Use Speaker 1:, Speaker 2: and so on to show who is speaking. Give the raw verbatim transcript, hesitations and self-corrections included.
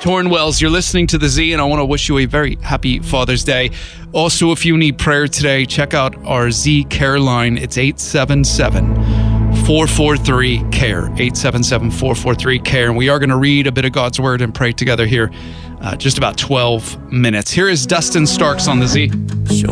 Speaker 1: Thornwells. You're listening to The Z, and I want to wish you a very happy Father's Day. Also, if you need prayer today, check out our Z Care line. It's eight seven seven, four four three, C A R E, eight seven seven, four four three, C A R E. And we are going to read a bit of God's Word and pray together here uh, just about twelve minutes. Here is Dustin Starks on The Z.